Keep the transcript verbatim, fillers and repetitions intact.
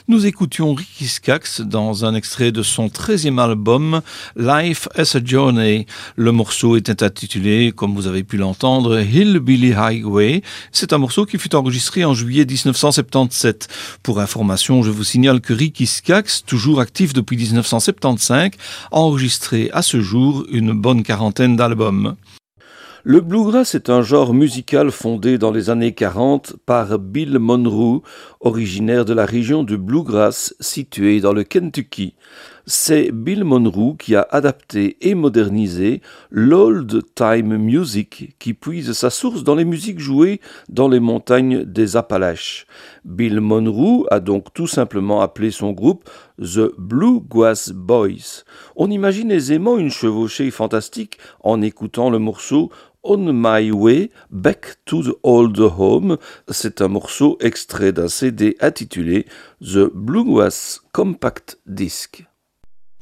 Nous écoutions Ricky Skaggs dans un extrait de son treizième album Life as a Journey. Le morceau était intitulé, comme vous avez pu l'entendre, Hillbilly Highway. C'est un morceau qui fut enregistré en juillet dix-neuf cent soixante-dix-sept. Pour information, je vous signale que Ricky Skaggs, toujours actif depuis dix-neuf cent soixante-quinze, a enregistré à ce jour une bonne quarantaine d'albums. Le bluegrass est un genre musical fondé dans les années quarante par Bill Monroe, originaire de la région de Bluegrass située dans le Kentucky. C'est Bill Monroe qui a adapté et modernisé l'old time music qui puise sa source dans les musiques jouées dans les montagnes des Appalaches. Bill Monroe a donc tout simplement appelé son groupe The Bluegrass Boys. On imagine aisément une chevauchée fantastique en écoutant le morceau On My Way Back to the Old Home. C'est un morceau extrait d'un C D intitulé The Bluegrass Compact Disc.